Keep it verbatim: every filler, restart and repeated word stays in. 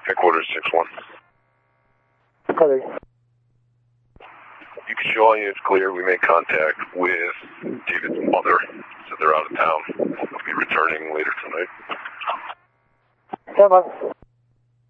Headquarters six one. Okay. You can show you it's clear. We made contact with David's mother. So they're out of town. They'll be returning later tonight. Come on.